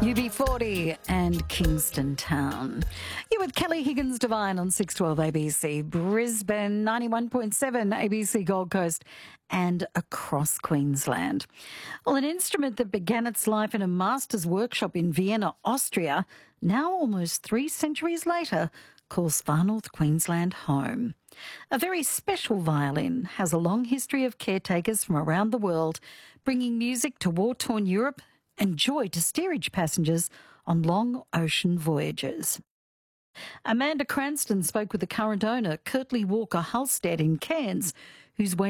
UB40 and Kingston Town. You're with Kelly Higgins Devine on 612 ABC, Brisbane, 91.7 ABC Gold Coast and across Queensland. Well, an instrument that began its life in a master's workshop in Vienna, Austria, now almost 3 centuries later, calls Far North Queensland home. A very special violin has a long history of caretakers from around the world, bringing music to war-torn Europe and joy to steerage passengers on long ocean voyages. Amanda Cranston spoke with the current owner, Kirtley Walker Halstead in Cairns, who's